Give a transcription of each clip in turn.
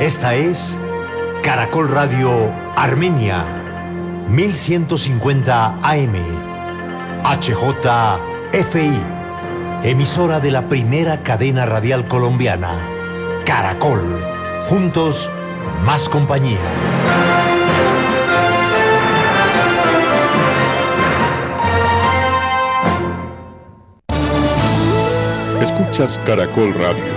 Esta es Caracol Radio Armenia, 1150 AM, HJFI, emisora de la primera cadena radial colombiana, Caracol. Juntos, más compañía. Escuchas Caracol Radio.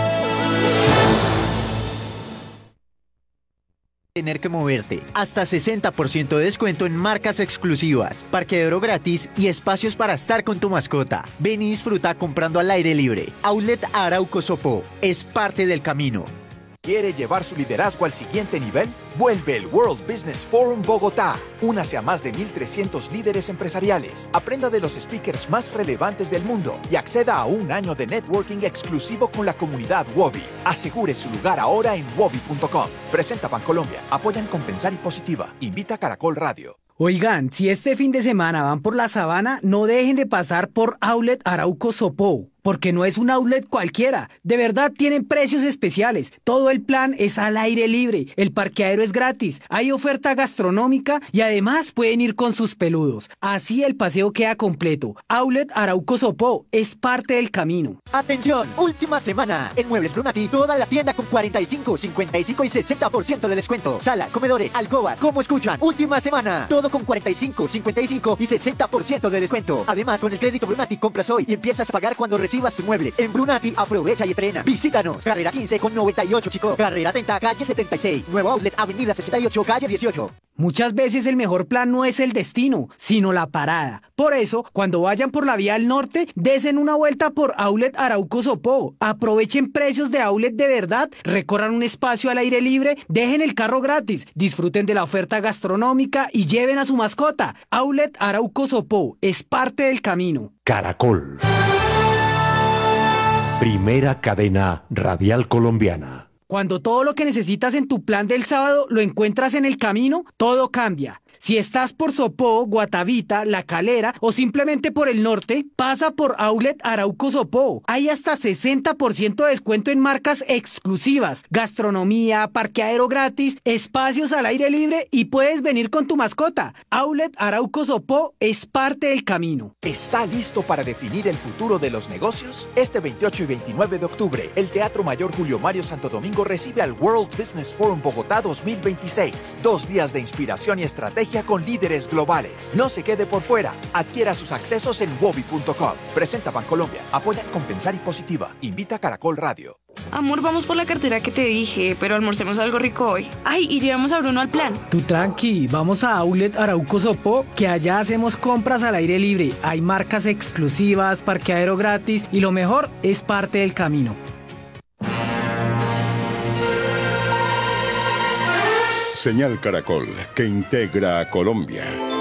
Tener que moverte. Hasta 60% de descuento en marcas exclusivas, parqueadero gratis y espacios para estar con tu mascota. Ven y disfruta comprando al aire libre. Outlet Arauco Sopó es parte del camino. ¿Quiere llevar su liderazgo al siguiente nivel? Vuelve el World Business Forum Bogotá. Únase a más de 1,300 líderes empresariales. Aprenda de los speakers más relevantes del mundo y acceda a un año de networking exclusivo con la comunidad Wobi. Asegure su lugar ahora en wobi.com. Presenta Bancolombia. Apoyan Compensar y Positiva. Invita a Caracol Radio. Oigan, si este fin de semana van por la sabana, no dejen de pasar por Outlet Arauco Sopó, porque no es un outlet cualquiera. De verdad tienen precios especiales. Todo el plan es al aire libre. El parqueadero es gratis. Hay oferta gastronómica y además pueden ir con sus peludos. Así el paseo queda completo. Outlet Arauco Sopó es parte del camino. ¡Atención! Última semana. En Muebles Brunati, toda la tienda con 45, 55 y 60% de descuento. Salas, comedores, alcobas. ¿Cómo escuchan? Última semana. Todo con 45, 55 y 60% de descuento. Además, con el crédito Brunati compras hoy y empiezas a pagar cuando recibas tus muebles. En Brunati, aprovecha y estrena. Visítanos. Carrera 15 con 98, Chico. Carrera 30, calle 76. Nuevo outlet, avenida 68, calle 18. Muchas veces el mejor plan no es el destino, sino la parada. Por eso, cuando vayan por la vía al norte, desen una vuelta por Outlet Arauco Sopó. Aprovechen precios de outlet de verdad, recorran un espacio al aire libre, dejen el carro gratis, disfruten de la oferta gastronómica y lleven a su mascota. Outlet Arauco Sopó es parte del camino. Caracol. Primera cadena radial colombiana. Cuando todo lo que necesitas en tu plan del sábado lo encuentras en el camino, todo cambia. Si estás por Sopó, Guatavita, La Calera o simplemente por el norte, pasa por Outlet Arauco Sopó. Hay hasta 60% de descuento en marcas exclusivas, gastronomía, parqueadero gratis, espacios al aire libre y puedes venir con tu mascota. Outlet Arauco Sopó es parte del camino. ¿Está listo para definir el futuro de los negocios? Este 28 y 29 de octubre, el Teatro Mayor Julio Mario Santo Domingo recibe al World Business Forum Bogotá 2026. 2 días de inspiración y estrategia con líderes globales. No se quede por fuera. Adquiera sus accesos en wobi.com. Presenta Bancolombia. Apoya Compensar y Positiva. Invita a Caracol Radio. Amor, vamos por la cartera que te dije, pero almorcemos algo rico hoy. Ay, y llevamos a Bruno al plan. Tú tranqui, vamos a Outlet Arauco Sopó, que allá hacemos compras al aire libre. Hay marcas exclusivas, parqueadero gratis y lo mejor es parte del camino. Señal Caracol, que integra a Colombia.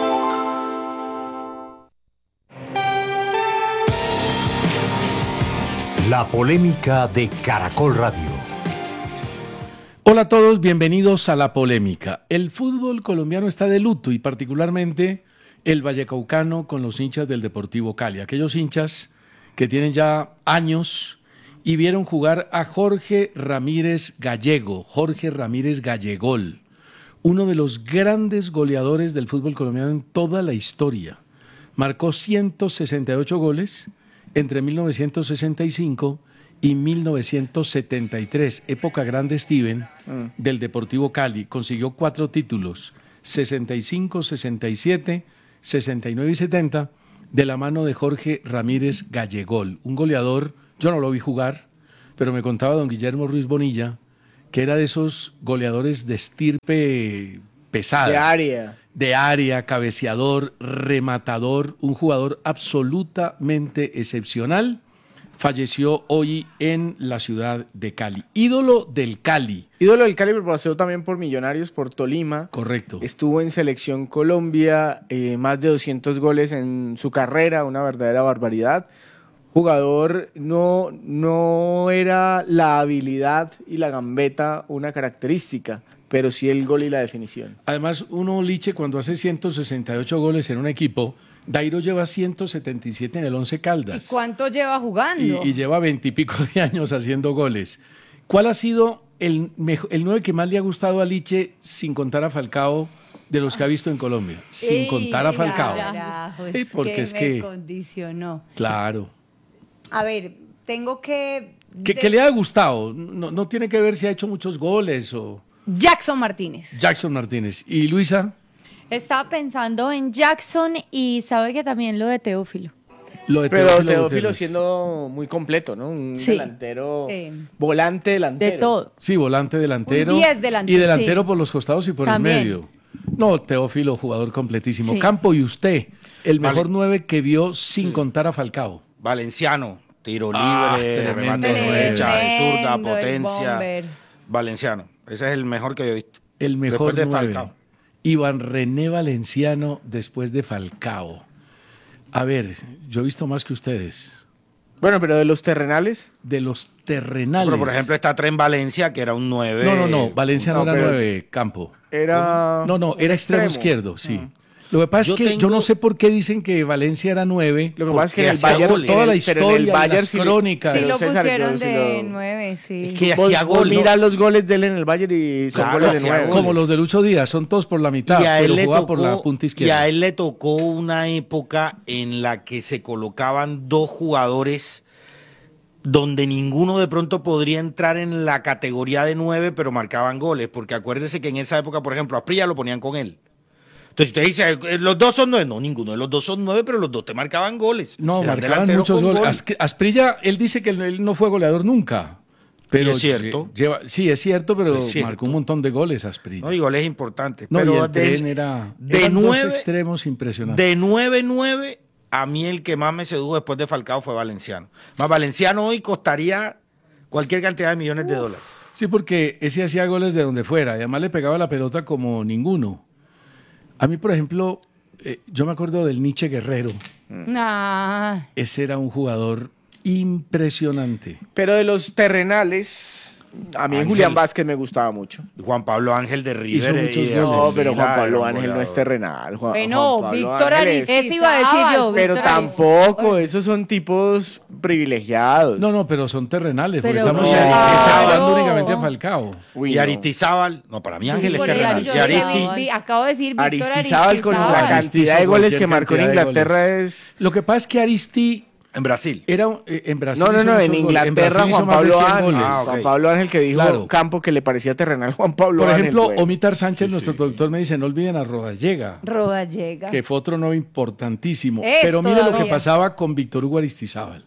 La polémica de Caracol Radio. Hola a todos, bienvenidos a La Polémica. El fútbol colombiano está de luto y particularmente el vallecaucano con los hinchas del Deportivo Cali. Aquellos hinchas que tienen ya años y vieron jugar a Jorge Ramírez Gallego, Jorge Ramírez Gallegol, uno de los grandes goleadores del fútbol colombiano en toda la historia. Marcó 168 goles entre 1965 y 1973, época grande Steven del Deportivo Cali. Consiguió 4 títulos, 65, 67, 69 y 70, de la mano de Jorge Ramírez Gallegol, un goleador. Yo no lo vi jugar, pero me contaba don Guillermo Ruiz Bonilla que era de esos goleadores de estirpe pesada. De área, cabeceador, rematador, un jugador absolutamente excepcional. Falleció hoy en la ciudad de Cali. Ídolo del Cali. Ídolo del Cali, pero pasó también por Millonarios, por Tolima. Correcto. Estuvo en Selección Colombia, más de 200 goles en su carrera, una verdadera barbaridad. Jugador, no era la habilidad y la gambeta una característica, pero sí el gol y la definición. Además, uno, Liche, cuando hace 168 goles en un equipo, Dairo lleva 177 en el Once Caldas. ¿Y cuánto lleva jugando? Y lleva 20 y pico de años haciendo goles. ¿Cuál ha sido el 9 que más le ha gustado a Liche, sin contar a Falcao, de los que ha visto en Colombia. Sin contar a Falcao. Carajo, Sí, porque es que... me condicionó. Claro. A ver, tengo que... Que le ha gustado. No tiene que ver si ha hecho muchos goles o... Jackson Martínez. Jackson Martínez. ¿Y Luisa? Estaba pensando en Jackson y sabe que también lo de Teófilo. Pero Teófilo siendo muy completo, ¿no? Un delantero, volante delantero. De todo. Sí, volante delantero. Un 10 delantero. Y delantero por los costados y por También. el medio. No, Teófilo, jugador completísimo. Sí. Campo, y usted, el mejor 9 que vio sin contar a Falcao. Valenciano, tiro Ah, libre, tremendo remate de derecha, de Tremendo, zurda, el potencia. bomber. Valenciano, ese es el mejor que yo he visto. El mejor Después de 9. Falcao. Iván René Valenciano después de Falcao. A ver, yo he visto más que ustedes. Bueno, pero de los terrenales. De los terrenales. Pero por ejemplo está Tren Valencia, que era un 9. No, Valencia no era pero 9, Campo. Era... No, era extremo izquierdo, sí. Lo que pasa es que yo no sé por qué dicen que Valencia era 9. Lo que pasa es que en el hacía Bayern... goles. Toda la pero en el historia, Bayern las sí crónicas. Sí, pero lo César, pusieron yo sí de lo- 9, sí. Es que Vos hacía goles. mira los goles de él en el Bayern y son Claro, goles de hacía 9. goles. Como los de Lucho Díaz, son todos por la mitad, Y a pero él le jugaba por la tocó, punta y izquierda. a él le tocó una época en la que se colocaban dos jugadores donde ninguno de pronto podría entrar en la categoría de 9, pero marcaban goles, porque acuérdese que en esa época, por ejemplo, a Asprilla lo ponían con él. Entonces usted dice, los dos son 9, no, ninguno de los dos son 9, pero los dos te marcaban goles. No, Eran marcaban delanteros muchos con goles. gol. Asprilla, él dice que él no fue goleador nunca. Pero Y es cierto. Sí, es cierto, pero Es cierto. marcó un montón de goles Asprilla. No, y goles importantes. No, pero y el tren eran dos 9, extremos impresionantes. de 9-9, a mí el que más me sedujo después de Falcao fue Valenciano. Más Valenciano hoy costaría cualquier cantidad de millones de dólares. Sí, porque ese hacía goles de donde fuera, y además le pegaba la pelota como ninguno. A mí, por ejemplo, yo me acuerdo del Nietzsche Guerrero. Ah, Ese era un jugador impresionante. Pero de los terrenales, a mí Ángel. Julián Vázquez me gustaba mucho. Juan Pablo Ángel de Hizo River. muchos y de goles. No, pero Vila Juan Pablo era un Ángel no es goleador. terrenal. Bueno, Juan Pablo Víctor Ángel es- Aristizábal. Ese iba a decir yo, Pero Víctor tampoco, esos son tipos privilegiados. No, pero son terrenales, porque Pero estamos no. exagerando Claro. únicamente a Falcao. Uy, Y no. Aristizábal, no, para mí Ángel es por eso terrenal. yo Y Aristi, decía, Acabo de decir Víctor Aristizábal con la Aristizábal. cantidad de Hizo goles que cualquier marcó en cantidad de Inglaterra goles. es... Lo que pasa es que Aristi en Brasil. era en Brasil. No, hizo en muchos goles. Inglaterra Brasil hizo Juan más de Pablo 100 Ángel. goles. Ah, ok. Juan Pablo Ángel que dijo Claro. Campo que le parecía terrenal Juan Pablo Por Ángel. ejemplo, güey. Omitar Sánchez, nuestro productor, me dice, no olviden a Rodallega, Rodallega. que fue otro nombre importantísimo. Es Pero mire lo que todavía. pasaba con Víctor Hugo Aristizábal.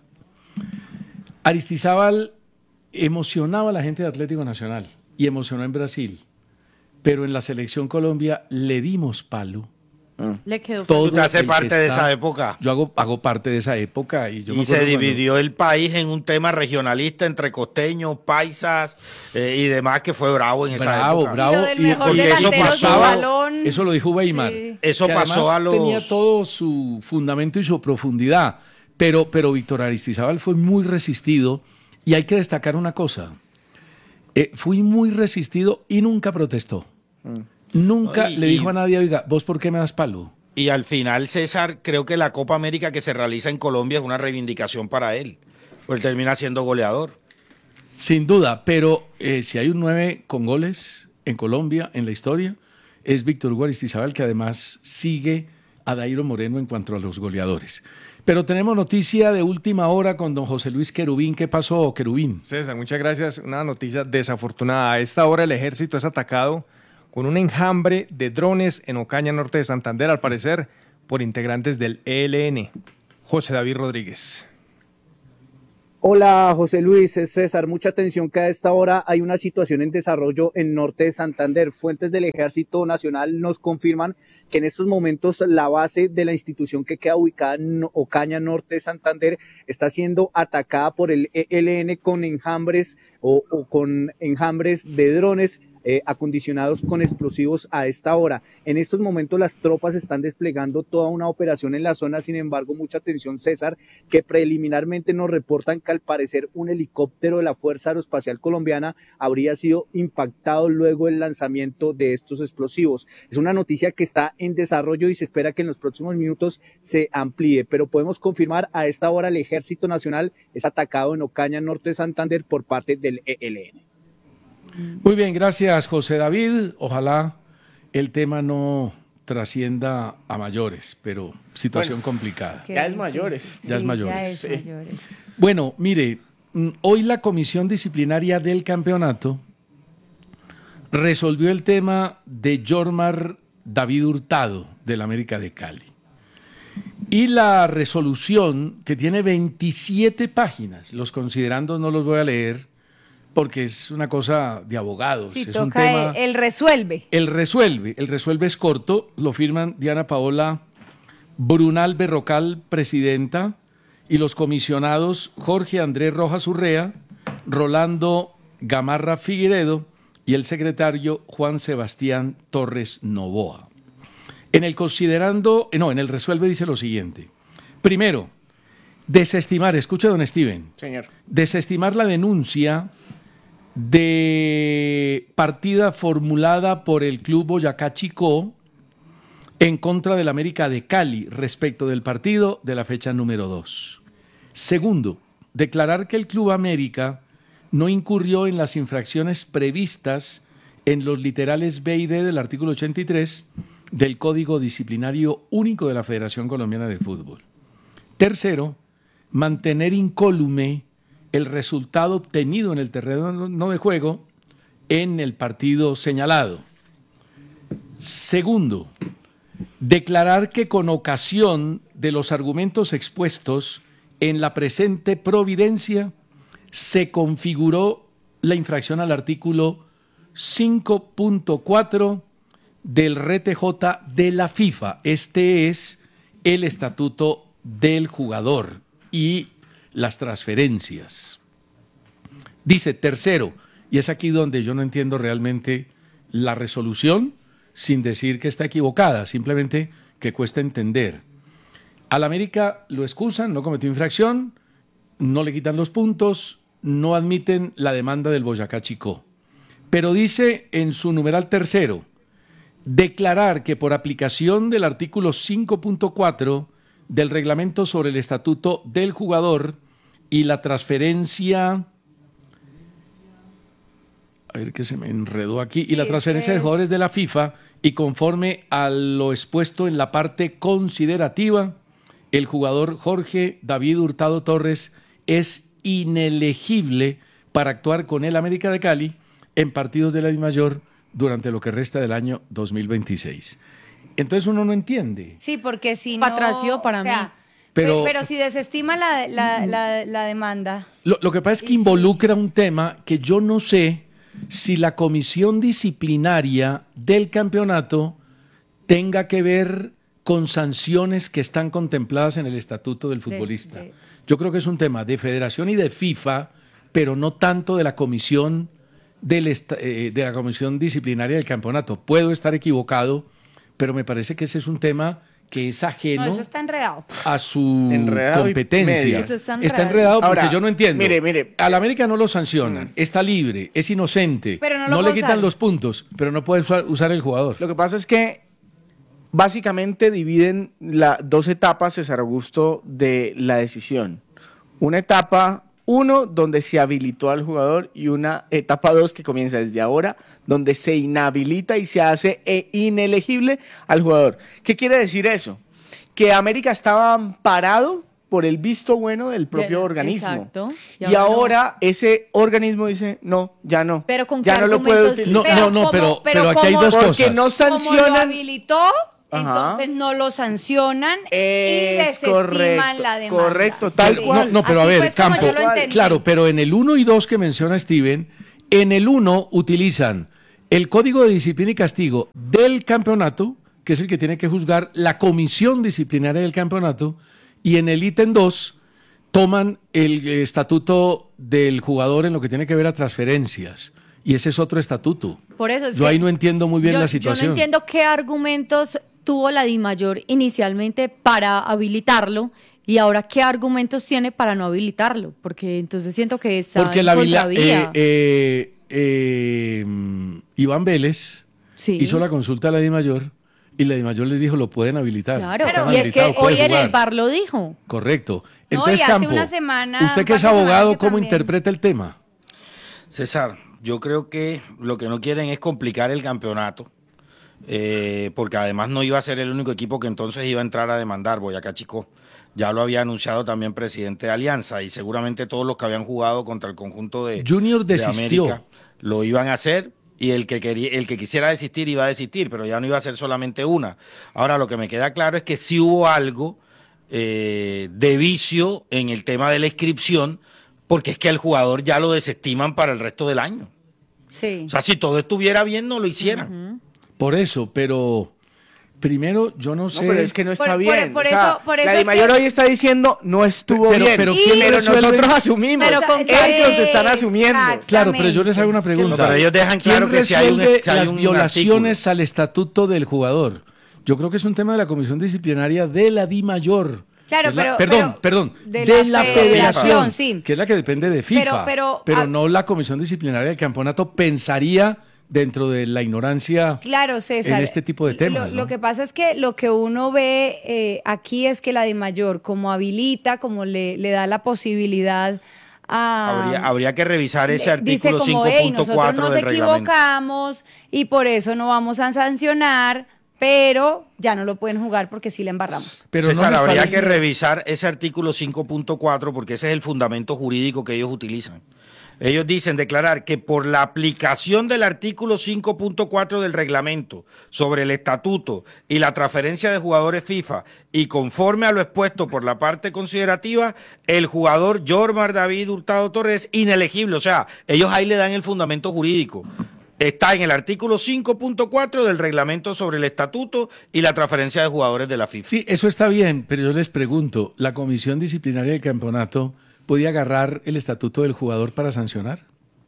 Aristizábal emocionaba a la gente de Atlético Nacional y emocionó en Brasil. Pero en la selección Colombia le dimos palo. le quedó. Todo Tú te haces el que parte de está- esa época. Yo hago parte de esa época. Y, yo me Y se acuerdo cuando- dividió el país en un tema regionalista entre costeños, paisas y demás, que fue bravo en esa Bravo, época. bravo. Y lo del Y mejor porque eso delantero sin pasaba- balón. Eso lo dijo Weimar. Sí. Eso que pasó además a los... tenía todo su fundamento y su profundidad. Pero Víctor Aristizábal fue muy resistido. Y hay que destacar una cosa. Fui muy resistido y nunca protestó. Nunca Y- le y- dijo a nadie, oiga, ¿vos por qué me das palo? Y al final, César, creo que la Copa América que se realiza en Colombia es una reivindicación para él. Pues él termina siendo goleador. Sin duda, pero si hay un 9 con goles en Colombia, en la historia, es Víctor Hugo Aristizábal, que además sigue a Dairo Moreno en cuanto a los goleadores. Pero tenemos noticia de última hora con don José Luis Querubín. ¿Qué pasó, Querubín? César, muchas gracias. Una noticia desafortunada. A esta hora el ejército es atacado con un enjambre de drones en Ocaña, norte de Santander, al parecer por integrantes del ELN. José David Rodríguez. Hola José Luis, es César. Mucha atención que a esta hora hay una situación en desarrollo en norte de Santander. Fuentes del Ejército Nacional nos confirman que en estos momentos la base de la institución que queda ubicada en Ocaña, norte de Santander, está siendo atacada por el ELN con enjambres o con enjambres de drones acondicionados con explosivos a esta hora. En estos momentos las tropas están desplegando toda una operación en la zona, sin embargo, mucha atención, César, que preliminarmente nos reportan que al parecer un helicóptero de la Fuerza Aeroespacial Colombiana habría sido impactado luego del lanzamiento de estos explosivos. Es una noticia que está en desarrollo y se espera que en los próximos minutos se amplíe, pero podemos confirmar a esta hora el Ejército Nacional es atacado en Ocaña, norte de Santander, por parte del ELN. Muy bien, gracias José David. Ojalá el tema no trascienda a mayores, pero situación complicada. Ya es mayores. Ya es mayores. Ya es mayores. Bueno, mire, hoy la comisión disciplinaria del campeonato resolvió el tema de Jormar David Hurtado del América de Cali. Y la resolución, que tiene 27 páginas, los considerandos no los voy a leer porque es una cosa de abogados. Sí, es toca un tema, el resuelve. el resuelve es corto, lo firman Diana Paola Brunal Berrocal, presidenta, y los comisionados Jorge Andrés Rojas Urrea, Rolando Gamarra Figueredo y el secretario Juan Sebastián Torres Novoa. En el resuelve dice lo siguiente. Primero, desestimar, escuche don Steven, Señor. desestimar la denuncia de partida formulada por el Club Boyacá Chicó en contra del América de Cali respecto del partido de la fecha número 2. Segundo, declarar que el Club América no incurrió en las infracciones previstas en los literales B y D del artículo 83 del Código Disciplinario Único de la Federación Colombiana de Fútbol. Tercero, mantener incólume el resultado obtenido en el terreno de juego en el partido señalado. Segundo, declarar que con ocasión de los argumentos expuestos en la presente providencia se configuró la infracción al artículo 5.4 del RTJ de la FIFA. Este es el estatuto del jugador y las transferencias. Dice tercero, y es aquí donde yo no entiendo realmente la resolución, sin decir que está equivocada, simplemente que cuesta entender. Al América lo excusan, no cometió infracción, no le quitan los puntos, no admiten la demanda del Boyacá Chicó. Pero dice en su numeral tercero, declarar que por aplicación del artículo 5.4 del reglamento sobre el estatuto del jugador y la transferencia, a ver que se me enredó aquí, y la transferencia de jugadores de la FIFA, y conforme a lo expuesto en la parte considerativa, el jugador Jorge David Hurtado Torres es inelegible para actuar con el América de Cali en partidos de la DIMAYOR durante lo que resta del año 2026. Entonces uno no entiende. Sí, porque si Patracio no... para mí. Pero si desestima la demanda... Lo que pasa es que involucra un tema que yo no sé si la comisión disciplinaria del campeonato tenga que ver con sanciones que están contempladas en el estatuto del futbolista. Yo creo que es un tema de federación y de FIFA, pero no tanto de la comisión de la comisión disciplinaria del campeonato. Puedo estar equivocado, pero me parece que ese es un tema que es ajeno No, eso está enredado. a su Enredado competencia. Eso está Está enredado. enredado porque Ahora, yo no entiendo. mire. Al América no lo sancionan, está libre, es inocente, Pero no lo no le puede quitan usar. los puntos, pero no puede usar el jugador. Lo que pasa es que básicamente dividen dos etapas, César Augusto, de la decisión. Una etapa 1, donde se habilitó al jugador, y una etapa 2 que comienza desde ahora, donde se inhabilita y se hace inelegible al jugador. ¿Qué quiere decir eso? Que América estaba amparado por el visto bueno del propio organismo. Exacto. Y ahora ese organismo dice, no, ya no. Pero con ya qué no lo puedo argumentos? utilizar. Pero aquí hay dos Porque cosas. no Como lo sancionan. habilitó, entonces no lo sancionan y Es desestiman la demanda. correcto, tal Sí. cual. No, pero Así a ver, fue como Campo, yo lo entendí. claro, pero en el 1 y 2 que menciona Steven, en el 1 utilizan el Código de Disciplina y Castigo del campeonato, que es el que tiene que juzgar la comisión disciplinaria del campeonato, y en el ítem 2 toman el estatuto del jugador en lo que tiene que ver a transferencias, y ese es otro estatuto. Por eso es Yo que ahí no entiendo muy bien la situación. Yo no entiendo qué argumentos tuvo la DIMAYOR inicialmente para habilitarlo y ahora qué argumentos tiene para no habilitarlo, porque entonces siento que está Porque en la contravía. Iván Vélez hizo la consulta a la DIMAYOR y la DIMAYOR les dijo lo pueden habilitar. Claro, Están y es que habilitados, hoy pueden en el jugar. VAR lo dijo. Correcto. No, Entonces, y hace Campo, una semana, usted que es hace una semana abogado, que ¿cómo también. interpreta el tema? César, Yo creo que lo que no quieren es complicar el campeonato, porque además no iba a ser el único equipo que entonces iba a entrar a demandar. Boyacá Chicó ya lo había anunciado también presidente de Alianza, y seguramente todos los que habían jugado contra el conjunto de Junior desistió. de América lo iban a hacer, y el que quisiera desistir iba a desistir, pero ya no iba a ser solamente una. Ahora, lo que me queda claro es que sí hubo algo de vicio en el tema de la inscripción, porque es que al jugador ya lo desestiman para el resto del año. Sí. O sea, si todo estuviera bien, no lo hicieran. Por eso, pero primero yo no sé. No, pero es que no está bien. por O sea, eso la es DIMAYOR que- hoy está diciendo no estuvo Pero- bien. pero ¿quién pero resuelve? nosotros asumimos. Pero con ellos qué- están asumiendo. Claro, pero yo les hago una pregunta. No, pero ellos dejan claro ¿Quién que si hay un- resuelve que hay las un violaciones al estatuto del jugador? Yo creo que es un tema de la comisión disciplinaria de la DIMAYOR. Claro, Es la- pero- perdón, de de la la federación, federación, sí. que es la que depende de FIFA, Pero, no la comisión disciplinaria del campeonato pensaría dentro de la ignorancia Claro, César. en este tipo de temas. Lo ¿no? que pasa es que lo que uno ve aquí es que la DIMAYOR, como habilita, como le da la posibilidad a... Habría que revisar ese dice artículo como, hey, nosotros 5.4 nos del reglamento. equivocamos y por eso no vamos a sancionar, pero ya no lo pueden jugar porque sí le embarramos. Pero César, les habría parece- que revisar ese artículo 5.4 porque ese es el fundamento jurídico que ellos utilizan. Ellos dicen declarar que por la aplicación del artículo 5.4 del reglamento sobre el estatuto y la transferencia de jugadores FIFA y conforme a lo expuesto por la parte considerativa, el jugador Jormar David Hurtado Torres es inelegible. O sea, ellos ahí le dan el fundamento jurídico. Está en el artículo 5.4 del reglamento sobre el estatuto y la transferencia de jugadores de la FIFA. Sí, eso está bien, pero yo les pregunto, ¿la comisión disciplinaria del campeonato podía agarrar el estatuto del jugador para sancionar?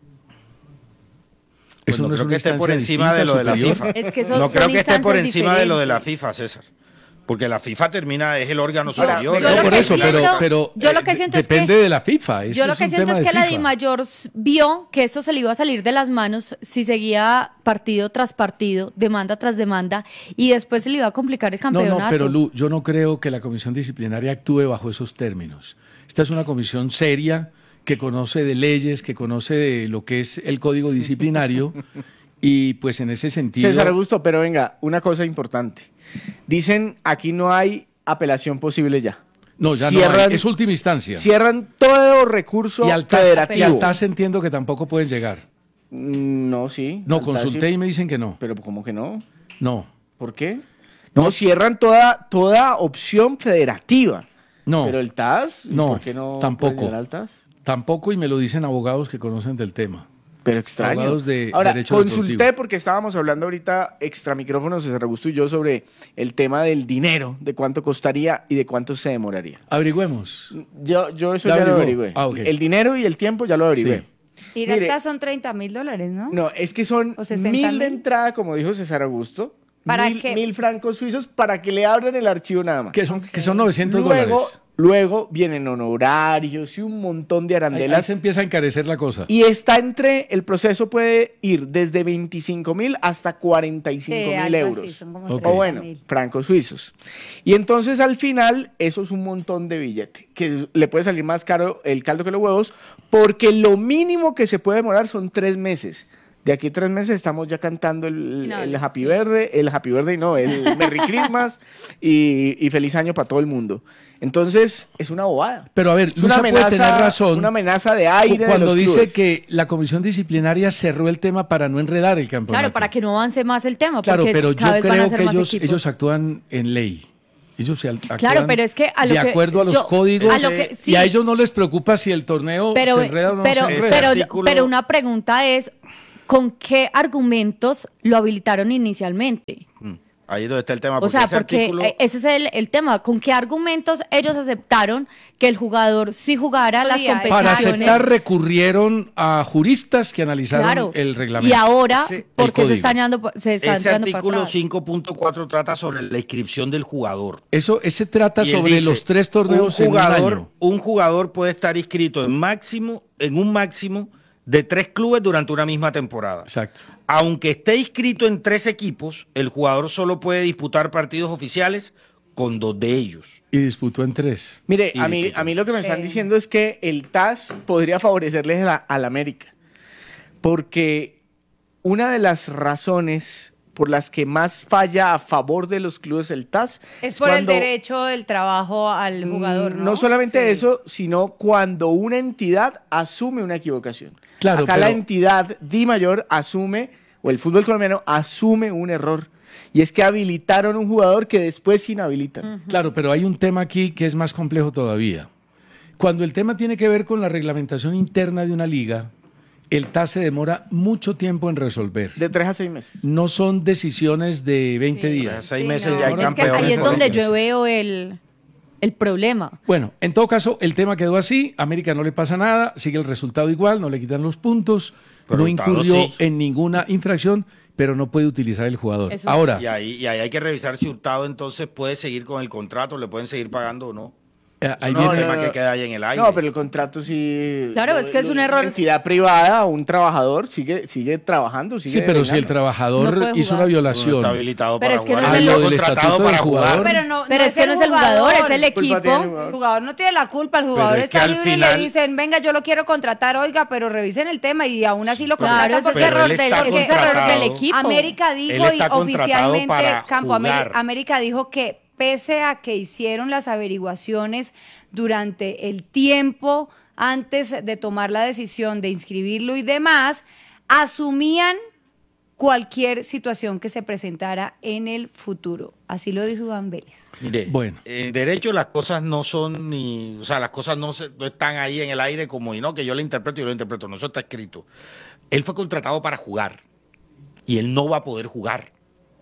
Pues Eso no no es creo una que esté por instancia encima de lo de la superior. FIFA. Es que No creo que esté por instancias encima de lo de la diferentes. FIFA, César. Porque la FIFA es el órgano Ahora, superior. yo No, lo por que eso, siento- pero yo lo que siento es que- depende de la FIFA. Yo lo que siento es que la DIMAYOR vio que esto se le iba a salir de las manos si seguía partido tras partido, demanda tras demanda, y después se le iba a complicar el campeonato. No, pero Lu, yo no creo que la comisión disciplinaria actúe bajo esos términos. Esta es una comisión seria que conoce de leyes, que conoce de lo que es el código disciplinario y pues en ese sentido... César Augusto, pero venga, una cosa importante. Dicen aquí no hay apelación posible ya. No, ya no hay. Es última instancia. Cierran todo recurso Y al TAS, federativo. y al TAS entiendo que tampoco pueden llegar. No, sí. No, al TAS consulté sí. y me dicen que no. Pero ¿cómo que no? No. ¿Por qué? No, cierran toda opción federativa. No. Pero el TAS, ¿y No, ¿por qué no tampoco. pueden llegar al TAS? Tampoco, y me lo dicen abogados que conocen del tema. Pero extraño. Abogados de Ahora, derecho consulté deportivo. porque estábamos hablando ahorita extra micrófonos, César Augusto y yo, sobre el tema del dinero, de cuánto costaría y de cuánto se demoraría. Averigüemos. Yo eso ¿Ya ya lo averiguó? averigüé. Ah, ok. El dinero y el tiempo ya lo averigüé. Ir Mire, acá son $30,000, ¿no? No, es que son ¿O 60.000? 1.000 de entrada, como dijo César Augusto. ¿Para mil, qué? 1.000 francos suizos para que le abran el archivo nada más. Que son 900 dólares. Luego vienen honorarios y un montón de Ahí arandelas. se empieza a encarecer la cosa. Y el proceso puede ir desde 25.000 hasta 45.000 algo así, euros. son como Ok. O bueno, 30.000. francos suizos. Y entonces al final, eso es un montón de billete, que le puede salir más caro el caldo que los huevos, porque lo mínimo que se puede demorar son 3 meses. De aquí a 3 meses estamos ya cantando el Happy Birthday, el Merry Christmas y Feliz Año para todo el mundo. Entonces, es una bobada. Pero a ver, Es Luisa puede tener razón. Una amenaza de aire Cuando de los dice clubes. que la comisión disciplinaria cerró el tema para no enredar el campeonato. Claro, para que no avance más el tema, Claro, porque pero cada yo vez van a creo ser que más ellos, equipos. ellos actúan en ley. Ellos actúan Claro, pero es que a lo de que acuerdo a los yo- códigos a lo que- sí. y a ellos no les preocupa si el torneo pero, se enreda o no se enreda. pero una pregunta es, ¿con qué argumentos lo habilitaron inicialmente? Ahí es donde está el tema. O sea, ese porque artículo- ese es el tema. ¿Con qué argumentos ellos aceptaron que el jugador sí jugara las Podía, competiciones? Para aceptar recurrieron a juristas que analizaron Claro. el reglamento. Y ahora, Ese- ¿por qué el se está código. entrando para Ese artículo atrás? 5.4 trata sobre la inscripción del jugador. Ese trata Y él sobre dice, los 3 torneos en un año. Un jugador puede estar inscrito en un máximo de 3 clubes durante una misma temporada. Exacto. Aunque esté inscrito en 3 equipos, el jugador solo puede disputar partidos oficiales con 2 de ellos. Y disputó en 3. Mire, Y a mí lo que me están diciendo es que el TAS podría favorecerles al América. porque una de las razones por las que más falla a favor de los clubes el TAS Es por el cuando- derecho del trabajo al jugador, ¿no? No solamente Sí. eso, sino cuando una entidad asume una equivocación. Claro, Acá pero- la entidad DIMAYOR asume, o el fútbol colombiano asume un error. Y es que habilitaron un jugador que después inhabilitan. Claro, pero hay un tema aquí que es más complejo todavía. Cuando el tema tiene que ver con la reglamentación interna de una liga, el TAS se demora mucho tiempo en resolver. De 3 a 6 meses. No son decisiones de 20 días. 6 Sí, meses no, ya hay es que campeones. ahí es donde meses. yo veo el problema. Bueno, en todo caso, el tema quedó así. América no le pasa nada, sigue el resultado igual, no le quitan los puntos, Pero no Hurtado incurrió sí. en ninguna infracción, pero no puede utilizar el jugador. Eso Ahora, Y ahí hay que revisar si Hurtado entonces puede seguir con el contrato, le pueden seguir pagando o no. ahí No, viene- el tema que queda ahí en el aire. No, pero el contrato sí. Claro, es que es un error. Una entidad privada, un trabajador sigue trabajando, sigue. sí, pero si el devengando. trabajador No puede hizo jugar. una No violación está habilitado Pero para es que no jugar. es el- Está Lo del contratado estatuto del para jugar. jugador. Pero es que no es el jugador, es el Culpa equipo. tiene el jugador. El jugador no tiene la culpa, el jugador es que está al libre y final- le dicen, venga, yo lo quiero contratar, oiga, pero revisen el tema y aún así lo Claro, contratan ese es porque Pero error él del, está ese es error del contratado. equipo. América Él dijo y está contratado oficialmente para jugar. América dijo que pese a que hicieron las averiguaciones durante el tiempo antes de tomar la decisión de inscribirlo y demás, asumían cualquier situación que se presentara en el futuro. Así lo dijo Iván Vélez. Mire, Bueno. en derecho las cosas no son ni, o sea, las cosas no están ahí en el aire como y no, que yo lo interpreto y yo lo interpreto, no, eso está escrito. Él fue contratado para jugar y él no va a poder jugar.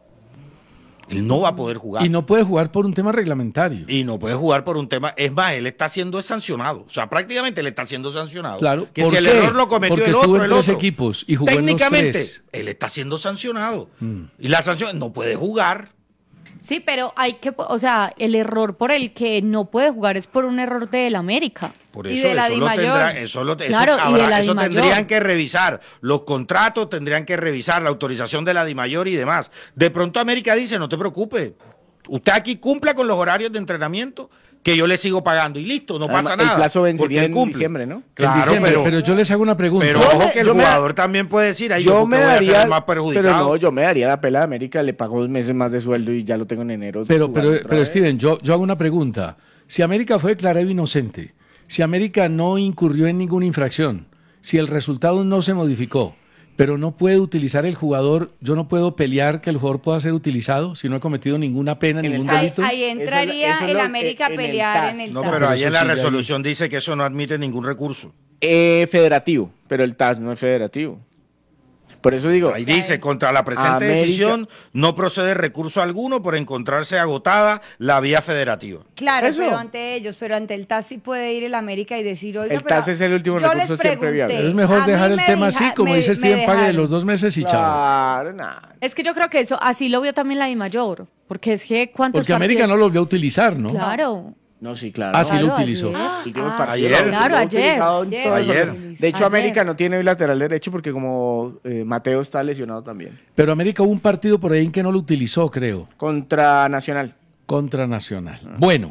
Él no va a poder jugar. y no puede jugar por un tema reglamentario. Y no puede jugar por un tema. Es más, él está siendo sancionado. O sea, prácticamente él está siendo sancionado. Claro, Que ¿por si el qué? error lo cometió Porque el estuvo otro, en el 3 otro. equipos y jugó en los Técnicamente, 3. él está siendo sancionado. Y la sanción no puede jugar. Sí, pero hay que, o sea, el error por el que no puede jugar es por un error del América. Por Y eso, de la eso lo Dimayor. tendrá, eso lo, Claro, eso, y de habrá- la eso Dimayor. tendrían que revisar. Los contratos tendrían que revisar la autorización de la DIMAYOR y demás. De pronto América dice, no te preocupes, usted aquí cumpla con los horarios de entrenamiento que yo le sigo pagando y listo, no pasa Además, nada. el plazo porque vencería él en cumple. diciembre, ¿no? En Claro, diciembre, pero, pero yo les hago una pregunta. pero Yo ojo me- que el yo me- jugador también puede decir, ahí Yo me voy a ser daría, el más pero perjudicado. no, yo me daría la pela de América, le pago 2 meses más de sueldo y ya lo tengo en enero. Pero jugando otra vez. Steven, yo hago una pregunta. Si América fue declarado inocente, si América no incurrió en ninguna infracción, si el resultado no se modificó, pero no puede utilizar el jugador, yo no puedo pelear que el jugador pueda ser utilizado si no he cometido ninguna pena, En el ningún TAS. delito. Ahí entraría eso es el lo- América a en el pelear TAS. en el No, TAS. pero ahí eso en la sigue ahí. resolución dice que eso no admite ningún recurso. Federativo, pero el TAS no es federativo. Por eso digo, Ahí dice, contra la presente América- decisión no procede recurso alguno por encontrarse agotada la vía federativa. Claro, Eso. pero ante ellos, pero ante el TAS sí puede ir el América y decir, oiga, El TAS es el último yo recurso les siempre pregunté, viable. Es mejor a mí dejar el me tema así, como dice Steven, pague de dejaron. los 2 meses y chao. claro, nada. Es que yo creo que eso, así lo vio también la Dimayor, porque es que cuántos Porque América no partidos- lo volvió a utilizar, ¿no? Claro. No, sí, claro. Ah, sí lo Claro, utilizó. ayer. Últimos Ah, partidos. Ayer. Lo Claro, ha ayer. utilizado en Ayer. todos los Ayer. partidos. De hecho, Ayer. América no tiene lateral derecho porque como Mateo está lesionado también. Pero América hubo un partido por ahí en que no lo utilizó, creo, Contra Nacional. contra Nacional. Bueno,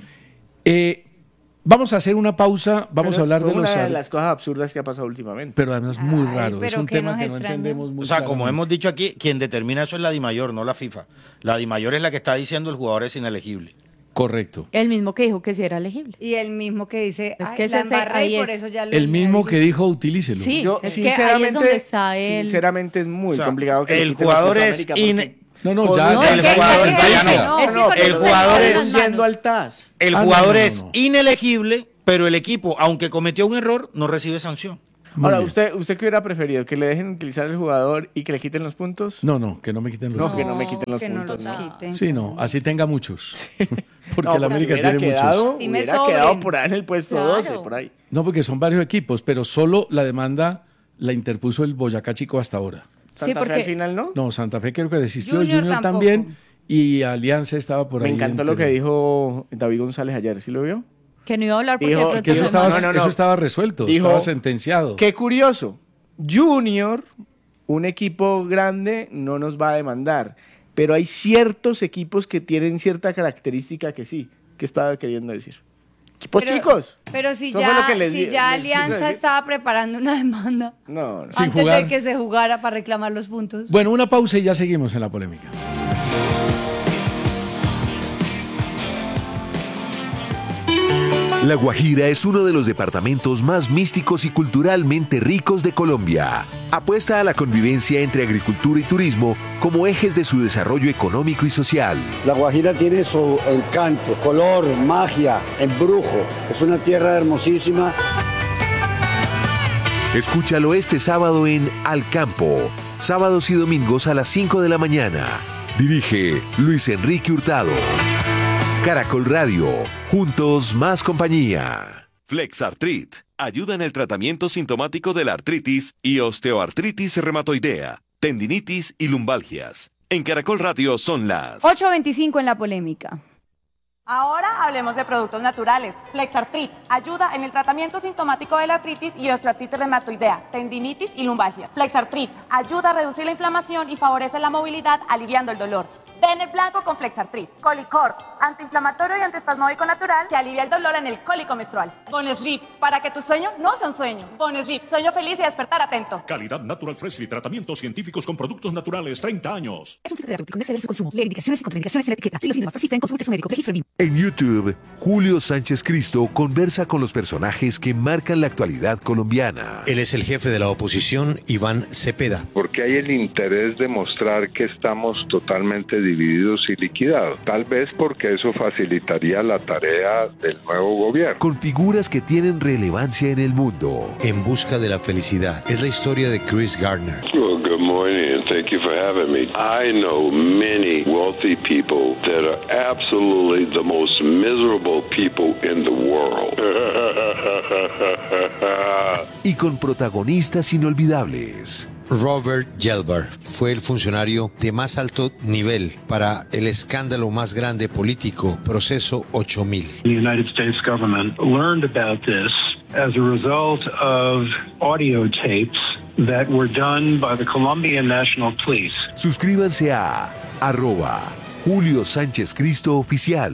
vamos a hacer una pausa, vamos Pero a hablar fue de los... una de las cosas absurdas que ha pasado últimamente. Pero además muy Ay, raro, es pero un que tema nos que no extraña. entendemos muy O sea, como claramente. hemos dicho aquí, quien determina eso es la DIMAYOR, no la FIFA. La DIMAYOR es la que está diciendo el jugador es inelegible. Correcto. El mismo que dijo que sí era elegible. Y el mismo que dice, Es "Ay, que la ese- embarré ahí y por es eso ya lo El mismo que inhabilité". dijo utilícelo. Sí, Yo, es que ahí es donde está el... sinceramente es muy O sea, complicado que le el quiten jugador los puntos a es América porque No, no, con- ya, No, ya es le que- fue la es que- sentencia. no, es que no, con el eso se jugador lavan es las manos. yendo al TAS. El Ah, jugador no, no, es no. inelegible, pero el equipo, aunque cometió un error, no recibe sanción. Muy Ahora, bien. ¿usted qué hubiera preferido? ¿Que le dejen utilizar el jugador y que le quiten los puntos? No, que no me quiten los No, puntos. que no me quiten los que no puntos. los no. quiten. Sí, no, así tenga muchos. Porque No, la América hubiera tiene quedado, muchos. Sí me hubiera sobren. quedado por ahí en el puesto Claro. 12, por ahí. No, porque son varios equipos, pero solo la demanda la interpuso el Boyacá Chico hasta ahora. Sí, Santa Fe porque al final, ¿no? No, Santa Fe creo que desistió, Junior Junior tampoco. también, y Alianza estaba por Me ahí. encantó lo que entre- dijo David González ayer, ¿sí lo vio? que no iba a hablar porque Dijo de pronto Que eso lo estaba, más- No, eso estaba resuelto, Dijo- estaba sentenciado. Qué curioso, Junior, un equipo grande, no nos va a demandar, pero hay ciertos equipos que tienen cierta característica que sí, que estaba queriendo decir. Equipos chicos. Pero si Eso fue lo que les si di- ya les quise Alianza decir. estaba preparando una demanda No, no. Sin antes jugar. de que se jugara para reclamar los puntos. Bueno, una pausa y ya seguimos en la polémica. La Guajira es uno de los departamentos más místicos y culturalmente ricos de Colombia. Apuesta a la convivencia entre agricultura y turismo como ejes de su desarrollo económico y social. La Guajira tiene su encanto, color, magia, embrujo. Es una tierra hermosísima. Escúchalo este sábado en Al Campo, sábados y domingos a las 5 de la mañana. Dirige Luis Enrique Hurtado. Caracol Radio, juntos más compañía. Flexartrit ayuda en el tratamiento sintomático de la artritis y osteoartritis reumatoidea, tendinitis y lumbalgias. En Caracol Radio son las 8:25 en la polémica. Ahora hablemos de productos naturales. Flexartrit ayuda en el tratamiento sintomático de la artritis y osteoartritis reumatoidea, tendinitis y lumbalgia. Flexartrit ayuda a reducir la inflamación y favorece la movilidad, aliviando el dolor. Den el blanco con Flexartrit. Colicor, antiinflamatorio y antiespasmódico natural que alivia el dolor en el cólico menstrual. Bonesleep, para que tu sueño no sea un sueño. Bonesleep, sueño feliz y despertar atento. Calidad Natural Freshly, tratamientos científicos con productos naturales, 30 años. Es un fitoterapéutico, no exceder su consumo. Lee indicaciones y contraindicaciones en la etiqueta. Si los síntomas persisten, consulte a su médico. Registro BIM. En YouTube, Julio Sánchez Cristo conversa con los personajes que marcan la actualidad colombiana. Él es el jefe de la oposición, Iván Cepeda. Porque hay el interés de mostrar que estamos totalmente divididos y liquidados. Tal vez porque eso facilitaría la tarea del nuevo gobierno. Con figuras que tienen relevancia en el mundo. En busca de la felicidad. Es la historia de Chris Gardner. Well, good morning and thank you for having me. I know many wealthy people that are absolutely the most miserable people in the world. Y con protagonistas inolvidables. Robert Gelbar fue el funcionario de más alto nivel para el escándalo más grande político, Proceso 8000. The United States government learned about this as a result of audio tapes that were done by the Colombian National Police. Suscríbanse a @Julio Sánchez Cristo Oficial.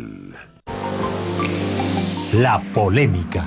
La polémica.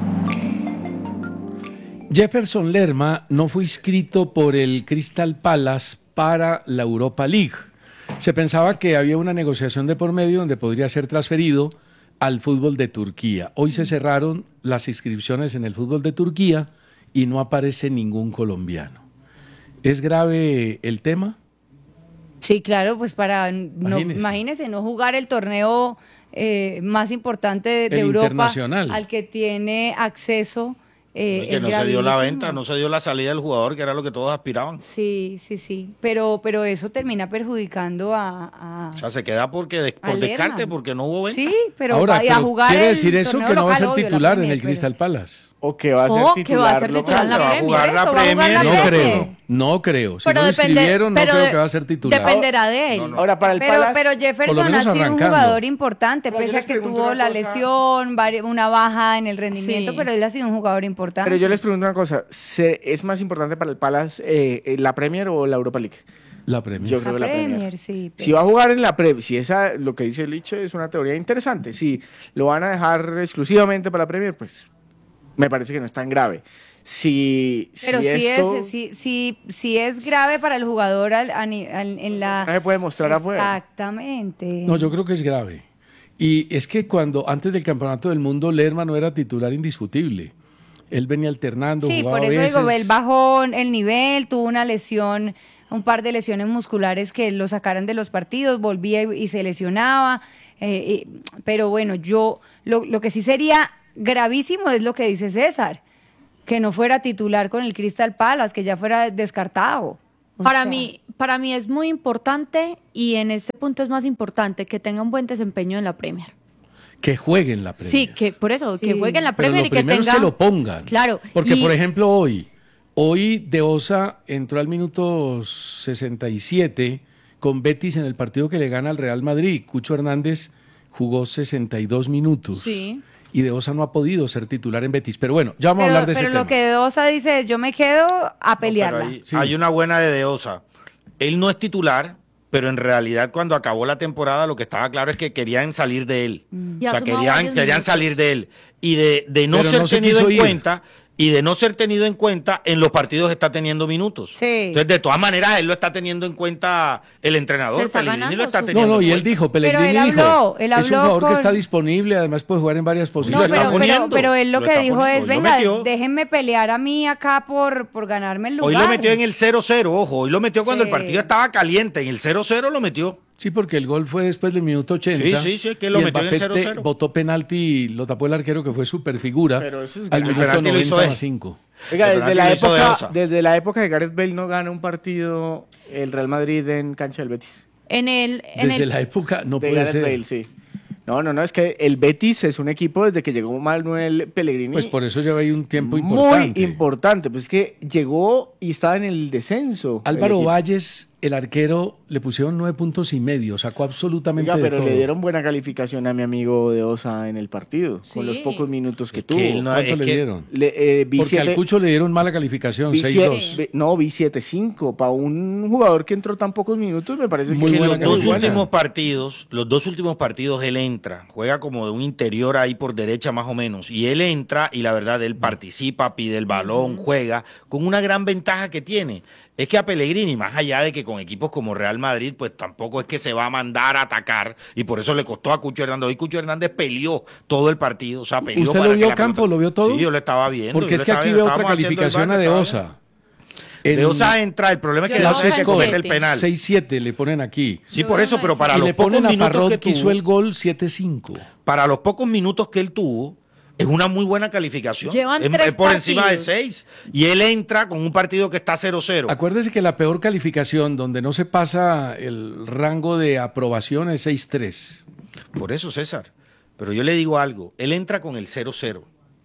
Jefferson Lerma no fue inscrito por el Crystal Palace para la Europa League. Se pensaba que había una negociación de por medio donde podría ser transferido al fútbol de Turquía. Hoy se cerraron las inscripciones en el fútbol de Turquía y no aparece ningún colombiano. ¿Es grave el tema? Sí, claro, pues imagínese no jugar el torneo más importante de Europa internacional. al que tiene acceso. Que no se dio la venta, no se dio la salida del jugador, que era lo que todos aspiraban. Sí, pero eso termina perjudicando a O sea, se queda por descarte, porque no hubo venta. Sí, pero Ahora, vaya a jugar quiere el decir eso torneo que no va a ser local, obvio, la titular en Premier, el Crystal Palace. O que va a ser Oh, que titular. va a ser titular en la local. Premier. jugar la Eso, va a jugar Premier. la No Premier. no creo. Si Pero no lo depende- inscribieron, no pero creo de- que va a ser titular. Dependerá de él. Ahora, para el Pero Palace... por lo Jefferson menos ha sido un arrancando. jugador importante, Pero yo pese a les que pregunto tuvo una la cosa. lesión, una baja en el rendimiento, Sí. pero él ha sido un jugador importante. Pero yo les pregunto una cosa, ¿es más importante para el Palace la Premier o la Europa League? La Premier. Yo creo que la Premier. Sí, Si va a jugar en la Premier, si esa, lo que dice Liche es una teoría interesante, si lo van a dejar exclusivamente para la Premier, pues me parece que no es tan grave. Pero si es grave para el jugador en la... No se puede mostrar afuera. Exactamente. No, yo creo que es grave. Y es que antes del Campeonato del Mundo, Lerma no era titular indiscutible. Él venía alternando, Sí, jugaba por eso a veces. digo, él bajó el nivel, tuvo una lesión, un par de lesiones musculares que lo sacaran de los partidos, volvía y se lesionaba. Pero bueno, lo que sí sería gravísimo es lo que dice César, que no fuera titular con el Crystal Palace, que ya fuera descartado. Para mí es muy importante, y en este punto es más importante, que tenga un buen desempeño en la Premier. Que juegue en la Premier. Sí, que por eso, que juegue en la Pero Premier lo y que primero tenga... es que lo pongan. Claro. Porque, y- por ejemplo, hoy De Osa entró al minuto 67 con Betis en el partido que le gana al Real Madrid. Cucho Hernández jugó 62 minutos. Sí. Y De Osa no ha podido ser titular en Betis. Pero bueno, ya vamos a hablar de ese Pero tema. lo que Dosa dice, yo me quedo a Pero pelearla. hay una buena de Osa. Él no es titular, pero en realidad cuando acabó la temporada lo que estaba claro es que querían salir de él. Y O sea, ha sumado varios querían minutos. salir de él. Y de no Pero ser no se tenido quiso en ir. cuenta, y de no ser tenido en cuenta, en los partidos está teniendo minutos. Sí. Entonces, de todas maneras, él lo está teniendo en cuenta el entrenador. Se está Pellegrini ganando lo está su- teniendo No, en y él cuenta. dijo, Pero Pellegrini él dijo, habló es un jugador que está disponible, además puede jugar en varias No, posiciones. lo está poniendo. pero él lo Lo que está dijo poniendo. es, Hoy lo venga, metió. déjenme pelear a mí acá por ganarme el lugar. Hoy lo metió en el 0-0, ojo. Hoy lo metió cuando Sí. el partido estaba caliente. En el 0-0 lo metió. Sí, porque el gol fue después del minuto 80. Sí, es que lo y metió en el Mbappé 0-0. botó penalti y lo tapó el arquero que fue super figura Pero eso es al grave. El minuto penalti lo hizo 90 él. más 5. Oiga, El penalti lo hizo de Osa. desde la época de Gareth Bale no gana un partido el Real Madrid en cancha del Betis. Desde la época no de puede Gareth ser. Bale, sí. No, es que el Betis es un equipo desde que llegó Manuel Pellegrini. Pues por eso lleva ahí un tiempo muy importante. importante. Pues es que llegó y estaba en el descenso. el Álvaro equipo. Valles, el arquero, le pusieron 9 puntos y medio, sacó absolutamente Oiga, de pero todo. le dieron buena calificación a mi amigo de Osa en el partido, con Sí. los pocos minutos que Es tuvo. que él no- ¿Cuánto es le que- dieron? Vi Porque al siete- Cucho le dieron mala calificación, vi 6-2. siete- vi 7-5. Para un jugador que entró tan pocos minutos, me parece Muy que Que buena los dos calificación. últimos partidos él entra, juega como de un interior ahí por derecha más o menos, y él entra y la verdad él participa, pide el balón, juega, con una gran ventaja que tiene. Es que a Pellegrini, más allá de que con equipos como Real Madrid, pues tampoco es que se va a mandar a atacar, y por eso le costó a Cucho Hernández. Hoy Cucho Hernández peleó todo el partido, o sea, peleó ¿Usted para lo que vio, la pelota- Campo? ¿Lo vio todo? Sí, yo lo estaba viendo. Porque yo es lo que estaba aquí viendo, veo otra estábamos haciendo el calificación a bar, De lo estaba Osa. viendo. De Osa entra, el problema es que Yo De lo Osa es el que veo en comete el 7. penal. 6-7 le ponen aquí. Sí, por eso, pero para Y los le pocos ponen a minutos Parrot que que hizo tuvo, el gol 7-5. para los pocos minutos que él tuvo, es una muy buena calificación. Llevan es 3 por encima de partidos. 6. Y él entra con un partido que está 0-0. Acuérdese que la peor calificación, donde no se pasa el rango de aprobación, es 6-3. Por eso, César. Pero yo le digo algo. Él entra con el 0-0.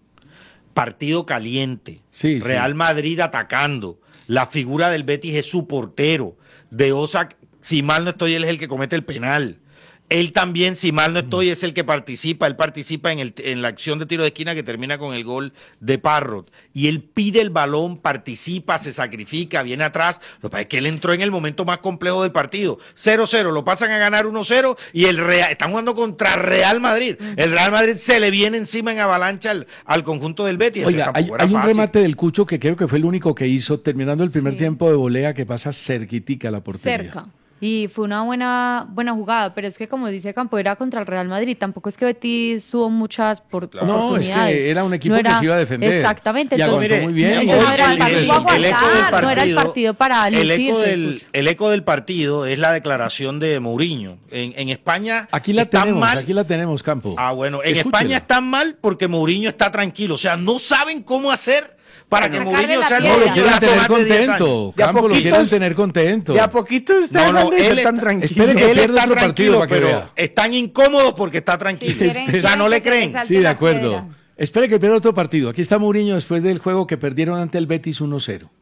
Partido caliente. Sí, Real sí. Madrid atacando. La figura del Betis es su portero. De Osa, si mal no estoy, él es el que comete el penal. Él también, si mal no estoy, es el que participa. Él participa en la acción de tiro de esquina que termina con el gol de Parrot. Y él pide el balón, participa, se sacrifica, viene atrás. Lo que pasa es que él entró en el momento más complejo del partido. 0-0, lo pasan a ganar 1-0 y están jugando contra Real Madrid. El Real Madrid se le viene encima en avalancha al conjunto del Betis. Oiga, Entonces, hay tampoco era un fácil. remate del Cucho que creo que fue el único que hizo, terminando el primer Sí. tiempo de volea, que pasa cerquitica a la portería. Cerca. Y fue una buena jugada, pero es que como dice Campo, era contra el Real Madrid, tampoco es que Betis tuvo muchas No, es oportunidades. que era un equipo que se iba a defender. Exactamente. Y entonces, aguantó muy bien. entonces no era el partido a el eco del aguantar, no era el partido- partido para el lucirse. el eco del partido es la declaración de Mourinho. En España Aquí la están tenemos, mal. aquí la tenemos, Campo. Ah, bueno, en Escúchela. España están mal porque Mourinho está tranquilo. O sea, no saben cómo hacer para que sacarle Mourinho la sea el piedra. No, lo Mourinho quieren de hace tener más de 10 contento. años. De a Campo, lo quieren poquitos- tener contento. De a poquito está No, dejando de él ser está- tan tranquilo. espere que Él pierda está otro partido tranquilo, para que pero vea. están incómodos porque está tranquilo. quieren- O sea, no le quieren que se creen. les salte Sí, de la acuerdo. piedra. Espere que pierda otro partido. Aquí está Mourinho después del juego que perdieron ante el Betis 1-0.